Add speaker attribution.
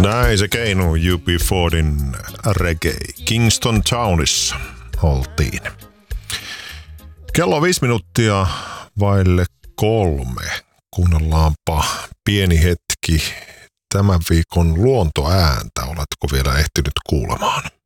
Speaker 1: Näin se keinu UB40 reggae. Kingston Townissa oltiin. Kello 5 minuuttia vaille 3. Kuunnellaanpa pieni hetki tämän viikon luontoääntä. Oletko vielä ehtinyt kuulemaan?